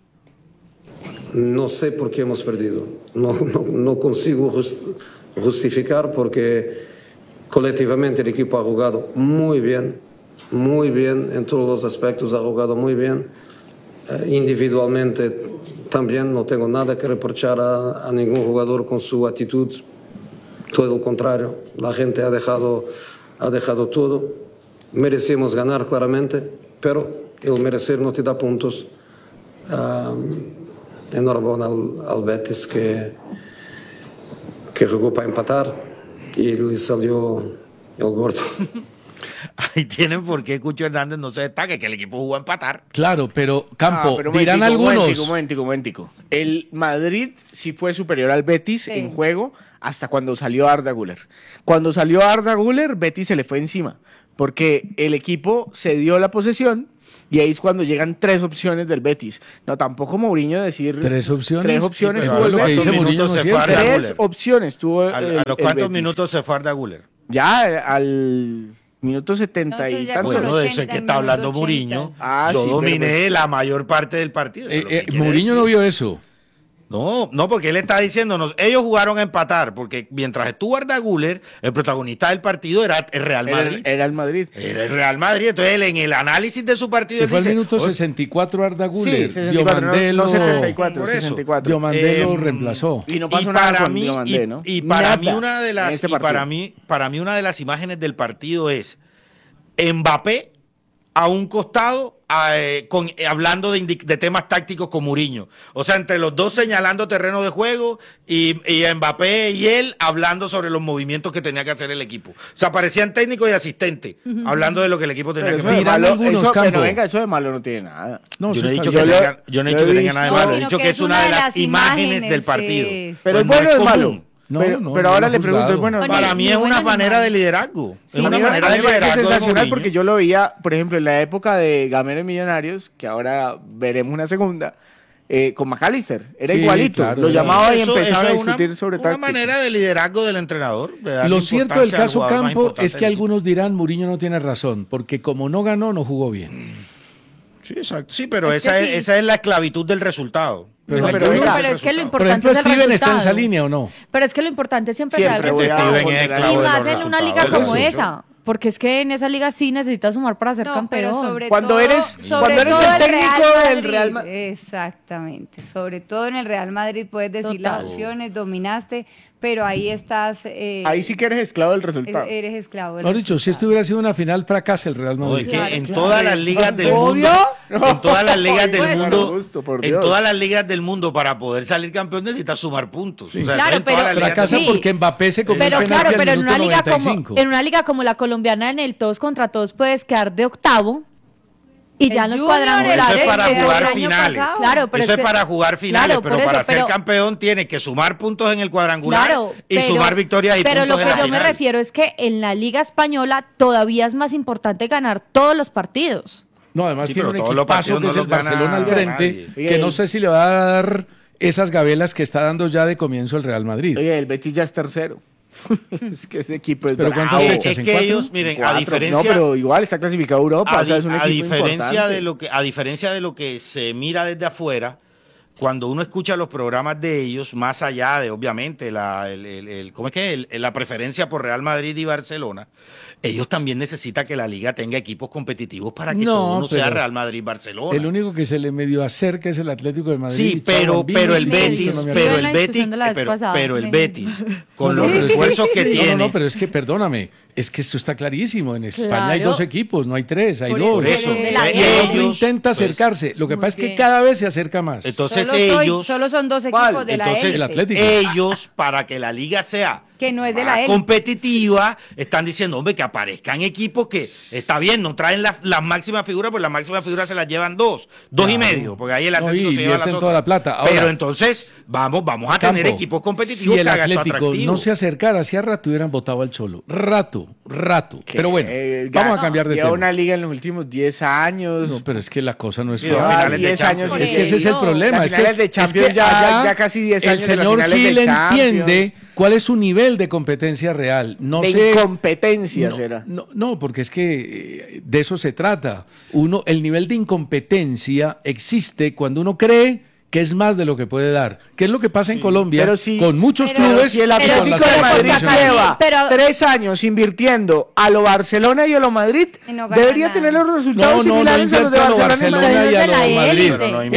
No sé por qué hemos perdido. No consigo justificar porque colectivamente el equipo ha jugado muy bien en todos los aspectos, ha jugado muy bien. Individualmente también no tengo nada que reprochar a ningún jugador con su actitud. Todo lo contrario, la gente ha dejado todo. Merecemos ganar claramente, pero el merecer no te da puntos. Enhorabuena al Betis que jugó para empatar y le salió el gordo. Ahí tienen por qué Cucho Hernández no se destaque, que el equipo jugó a empatar. Claro, pero Campo, pero dirán algunos. Momentico. El Madrid sí fue superior al Betis Sí. en juego hasta cuando salió Arda Güler. Cuando salió Arda Güler, Betis se le fue encima. Porque el equipo se dio la posesión y ahí es cuando llegan 3 opciones del Betis. No, tampoco Mourinho decir... 3 opciones. 3 opciones Sí, tuvo pero el lo que Betis. dice Mourinho no es cierto. Arda 3 Güler. opciones tuvo ¿A el los cuántos Betis. minutos se fue Arda Güler? Ya al minuto 70 No, y eso ya tanto. por Bueno, de eso 80, es que está hablando minuto 80. Mourinho. Ah, Yo sí, pero dominé pues- la mayor parte del partido. eso es lo que quiere Mourinho no decir. vio eso. No, porque él está diciéndonos, ellos jugaron a empatar, porque mientras estuvo Arda Güler, el protagonista del partido era el Real Madrid. Era el Madrid. Era el Real Madrid. Entonces él, en el análisis de su partido, él fue dice, al minuto 64 Arda Güler. Sí, 64, no 74, por eso. 64. Diomandé lo reemplazó. Y no pasó nada con mí, Diomandé, ¿no? Y para Nada mí una de las, en este y partido. para mí una de las imágenes del partido es Mbappé a un costado hablando de temas tácticos con Mourinho. O sea, entre los dos señalando terreno de juego y Mbappé y él hablando sobre los movimientos que tenía que hacer el equipo. O sea, parecían técnicos y asistentes hablando de lo que el equipo tenía que hacer. Pero venga, eso de malo no tiene nada. No, yo no he dicho que tenga nada de malo. He dicho que es una de las imágenes del partido. Pero es bueno o es malo. Pero ahora le pregunto, bueno, para mí es una manera de liderazgo. Sí, es una manera de liderazgo sensacional porque yo lo veía, por ejemplo, en la época de Gamero y Millonarios, que ahora veremos una segunda, con McAllister. Era igualito. Claro, lo llamaba y empezaba a discutir sobre táctica. Una manera de liderazgo del entrenador. Lo cierto del caso Campo es que algunos dirán Mourinho no tiene razón, porque como no ganó, no jugó bien. Sí, exacto. Sí, pero esa es la esclavitud del resultado. Pero es que lo importante es el resultado. Steven ¿está en esa línea o no? Pero es que lo importante siempre es el resultado. Y más en una liga como esa. Porque es que en esa liga sí necesitas sumar para ser campeón. Cuando eres el técnico del Real Madrid. Exactamente. Sobre todo en el Real Madrid puedes decir las opciones, dominaste, pero ahí estás... ahí sí que eres esclavo del resultado. Eres esclavo del resultado. Dicho, si esto hubiera sido una final, fracasa el Real Madrid. Claro, en todas las ligas del mundo, en todas las ligas del mundo, en todas las ligas del mundo, para poder salir campeón necesitas sumar puntos. Sí. O sea, claro, pero fracasa porque Mbappé se comió pero claro, pero en una liga como la colombiana, en el todos contra todos puedes quedar de octavo. Y ya en los cuadrangulares. Eso es para jugar finales. Claro, pero eso es para jugar finales, pero para ser campeón tiene que sumar puntos en el cuadrangular y sumar victorias y puntos en la final. Pero lo que yo me refiero es que en la Liga Española todavía es más importante ganar todos los partidos. No, además tiene un equipazo que es el Barcelona al frente, que no sé si le va a dar esas gabelas que está dando ya de comienzo el Real Madrid. Oye, el Betis ya es tercero. Es que ese equipo es pero bravo. ¿cuántas fechas? Es que ellos, miren, a diferencia... No, pero igual está clasificado Europa, o sea, es un equipo importante. A diferencia de lo que se mira desde afuera, cuando uno escucha los programas de ellos, más allá de, obviamente, la preferencia por Real Madrid y Barcelona, ellos también necesitan que la liga tenga equipos competitivos para que todo no sea Real Madrid-Barcelona. El único que se le medio acerca es el Atlético de Madrid. Sí, pero el Betis, con los esfuerzos que tiene. No, pero es que, perdóname, es que esto está clarísimo. En España hay 2 equipos, no hay 3, hay 2. Por eso. Ellos intenta acercarse. Lo que pasa es que cada vez se acerca más. Entonces solo son 2 equipos de la élite. El Atlético. Ellos, para que la liga sea que no es de la élite competitiva, están diciendo, hombre, que aparezcan equipos que, está bien, no traen las máximas figuras, pues las máximas figuras se las llevan 2 y medio, porque ahí el Atlético se lleva toda la plata. Ahora, pero entonces, vamos a tener equipos competitivos si el que hagan esto Atlético atractivo. no se acercara, hacía rato hubieran votado al Cholo. Rato. Pero bueno, vamos a cambiar de tema. Lleva una liga en los últimos 10 años. No, pero es que la cosa no es fácil. 10 años. Es que ese es el problema. Es que de Champions ya casi 10 años. El señor Gil entiende cuál es su nivel de competencia real. Incompetencia será. No, porque es que de eso se trata. El nivel de incompetencia existe cuando uno cree que es más de lo que puede dar. ¿Qué es lo que pasa en Colombia con muchos clubes? Si el Atlético de Madrid lleva 3 años invirtiendo a lo Barcelona y a lo Madrid, debería tener los resultados similares a los de Barcelona y a lo Madrid.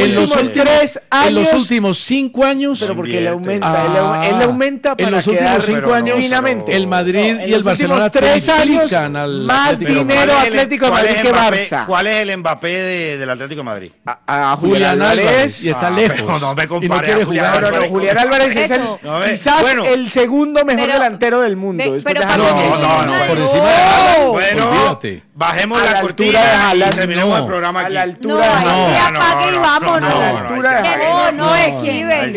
En los últimos 5 años... Pero porque él aumenta para en los últimos 5 años, el Madrid y el Barcelona 3 años más dinero Atlético de Madrid que Barça. ¿Cuál es el Mbappé del Atlético de Madrid? A Julián Álvarez. Y está lejos. No me compares. Y no quiere jugar. Julián Álvarez es quizás el segundo mejor delantero del mundo. Por encima de Haaland. Bueno, bajemos la cortina y terminemos el programa aquí. A la altura de Haaland. Apague y vámonos. A la altura de Haaland. No esquives.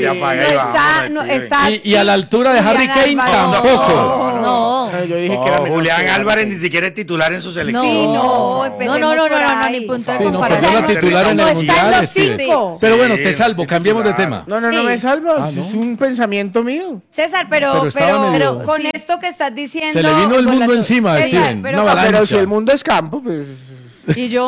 Y a la altura de Harry Kane tampoco. No. Yo dije que era Julián Álvarez ni siquiera es titular en su selección. No, ni punto de comparación. No, titular en el Mundial. Pero bueno, te salvo, cambiemos de tema. No me salva, es un pensamiento mío. César, pero con esto que estás diciendo... Se le vino el mundo encima, César, Steven. Pero si el mundo es campo, pues... ¿Y yo?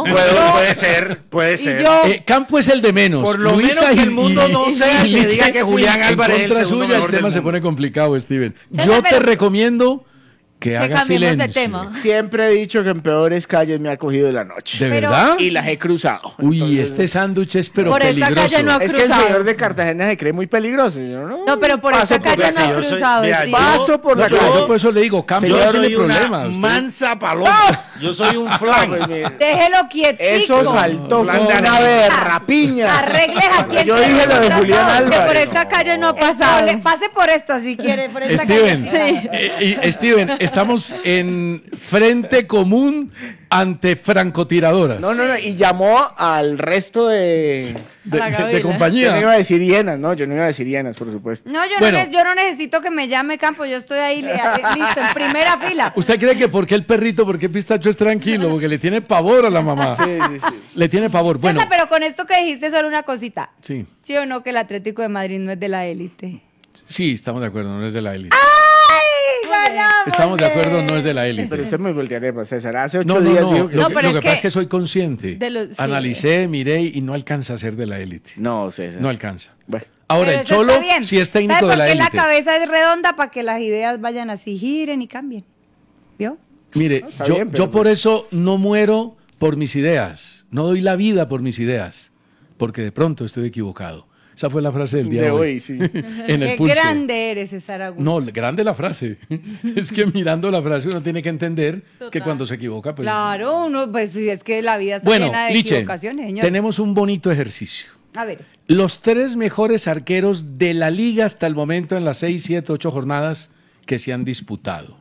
Puede ser. Campo es el de menos. Por lo Luisa menos que el mundo no sea que Liche, diga que Julián Álvarez es el contra segundo suya, mejor el tema del se mundo. pone complicado, Steven. Yo te recomiendo que hagas cambiemos de silencio. tema. Siempre he dicho que en peores calles me ha cogido la noche. ¿De verdad? Y las he cruzado. Uy, este sándwich es pero Por esta peligroso. calle no ha Es que el cruzado. señor de Cartagena se cree muy peligroso. Yo no, pero por paso esta calle la no ha calle. cruzado. mira, Steve. Paso por la No, calle. yo por eso le digo, Campo Yo no soy tiene una problemas. mansa paloma. Yo soy un flan. Déjelo quietico. Eso saltó Plan como de una berrapiña. Arregles aquí el Yo dije lo de Julián Que por Álvarez. esta calle no ha pasado. Pase por esta si quiere, por esta Steven, calle. Steven, estamos en frente común ante francotiradoras. No, y llamó al resto de compañía. Yo no iba a decir hienas, por supuesto. No, Bueno. yo no necesito que me llame Campo, yo estoy ahí listo, en primera fila. ¿Usted cree que porque el perrito, porque Pistacho es tranquilo? Porque le tiene pavor a la mamá. Sí. Le tiene pavor. Bueno, César, pero con esto que dijiste solo una cosita. sí, ¿Sí o no que el Atlético de Madrid no es de la élite? sí, estamos de acuerdo, no es de la élite. ¡Ay, ganamos! Estamos de acuerdo, no es de la Pero élite. usted me voltearía, César. Hace 8 No, días no, dijo que... Lo pero que es pasa que- es que soy consciente. de los- sí. Analicé, miré y no alcanza a ser de la élite. No, César. No alcanza. Bueno. Ahora, Pero el eso Cholo está bien. sí es técnico ¿Sabe de la por qué élite. la cabeza es redonda? Para que las ideas vayan así, giren y cambien. ¿Vio? Mire, está yo, bien, pero yo por eso no muero por mis ideas. No doy la vida por mis ideas. Porque de pronto estoy equivocado. Esa fue la frase del día de hoy. sí. En el Qué pulso. grande eres, César Augusto. No, grande la frase. Es que mirando la frase uno tiene que entender que cuando se equivoca, pues... Claro, uno, pues sí, es que la vida está Bueno, llena de Liche, equivocaciones, señor. tenemos un bonito ejercicio. A ver, Los 3 mejores arqueros de la liga hasta el momento en las 6, 7, 8 jornadas que se han disputado.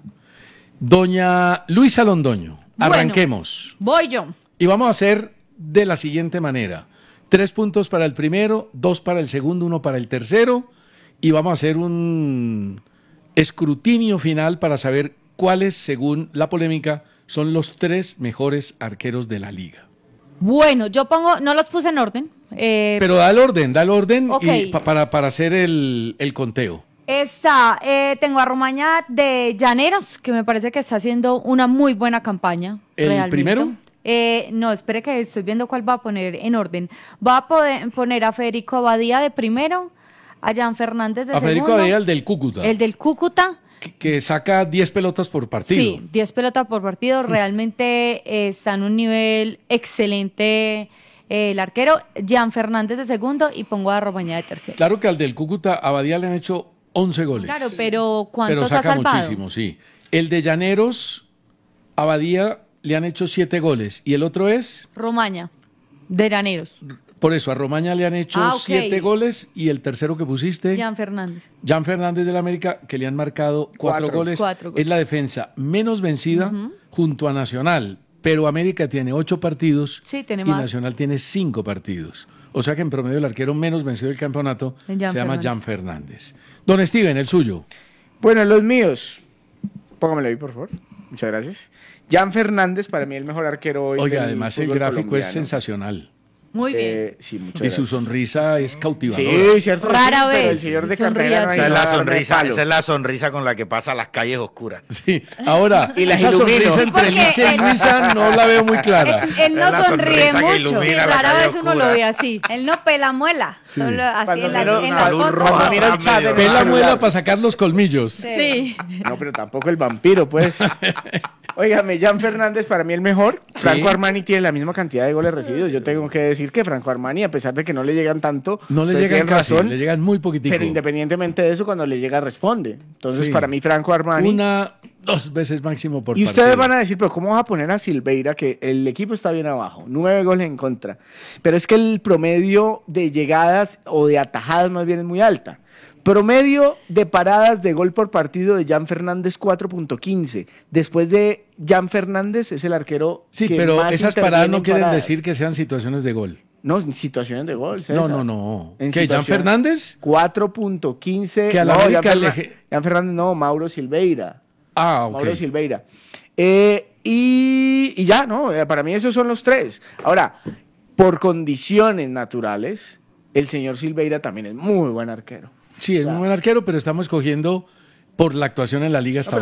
Doña Luisa Londoño, Bueno. arranquemos. Voy yo. Y vamos a hacer de la siguiente manera. 3 puntos para el primero, 2 para el segundo, 1 para el tercero. Y vamos a hacer un escrutinio final para saber cuáles, según la polémica, son los 3 mejores arqueros de la liga. Bueno, yo pongo, no los puse en orden. Pero da el orden Ok. y para hacer el conteo. Tengo a Romaña de Llaneros, que me parece que está haciendo una muy buena campaña. ¿El realmente. primero? No, espere que estoy viendo cuál va a poner en orden. Va a poner a Federico Abadía de primero, a Jan Fernández de A Federico segundo. Abadía, el del Cúcuta, El del Cúcuta. que saca 10 pelotas por partido. Sí, 10 pelotas por partido. Realmente está en un nivel excelente el arquero. Jan Fernández de segundo y pongo a Romaña de tercero. Claro que al del Cúcuta, Abadía le han hecho 11 goles. Claro, pero Pero ¿cuántos ha saca salvado? muchísimo, sí. El de Llaneros, Abadía le han hecho 7 goles. Y el otro es, Romaña, de Llaneros. por eso, a Romaña le han hecho Ah, ok. 7 goles. Y el tercero que pusiste, Jan Fernández. Jan Fernández del América, que le han marcado 4 goles. 4 goles. Es la defensa menos vencida junto a Nacional. Pero América tiene 8 partidos Sí, tiene y más. Nacional tiene 5 partidos. O sea que en promedio el arquero menos vencido del campeonato Jan se llama Fernández. Jan Fernández. Don Steven, el suyo. Bueno, los míos. Póngamelo ahí, por favor. Muchas gracias. Jan Fernández, para mí el mejor arquero hoy. Oiga, del además el fútbol gráfico es colombiano. sensacional. Muy bien. Sí, muchas Y su gracias. sonrisa es cautivadora. Sí, cierto. Rara sí, pero vez el señor de sonríe Cartagena no así. hay Esa es la nada, sonrisa, palo. esa es la sonrisa con la que pasa las calles oscuras. Sí, ahora, Y las esa ilumino. sonrisa entre Porque Liche y Luisa no la veo muy clara. Él no Es la sonríe sonrisa que mucho. ilumina Sí, la rara calle vez uno oscura. lo ve así. Él no pela muela. Sí. Solo así Cuando en la, miro en una la luz foto. roja, Cuando miro el chat de mi Pela celular. muela para sacar los colmillos. Sí. No, pero tampoco el vampiro, pues. Óigame, Jan Fernández para mí el mejor. Franco Armani tiene la misma cantidad de goles recibidos. Yo tengo que decir que Franco Armani, a pesar de que no le llegan tanto, No le ustedes llegan tienen casi, le llegan muy poquitico. pero independientemente de eso, cuando le llega responde. Entonces, Sí. para mí Franco Armani. 1, 2 veces máximo por Y partido. ustedes van a decir, pero ¿cómo vas a poner a Silveira? Que el equipo está bien abajo, 9 goles en contra. Pero es que el promedio de llegadas o de atajadas más bien es muy alta. Promedio de paradas de gol por partido de Jan Fernández 4.15. Después de Jan Fernández es el arquero Sí, que pero más esas interviene paradas no en quieren paradas. decir que sean situaciones de gol. No, situaciones de gol. No, no, no. En ¿Qué, Jan situación- Fernández? 4.15. Que a la no, América Jan, le- Jan Fernández no, Mauro Silveira. Ah, ok. Mauro Silveira. Y ya, ¿no? Para mí esos son los 3. Ahora, por condiciones naturales, el señor Silveira también es muy buen arquero. Sí, es un buen arquero, pero estamos escogiendo por la actuación en la liga hasta